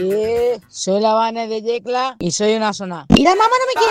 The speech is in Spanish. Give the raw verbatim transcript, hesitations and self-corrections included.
Sí, soy la Vane de Yecla y soy una zona. Y la mamá no me quiere.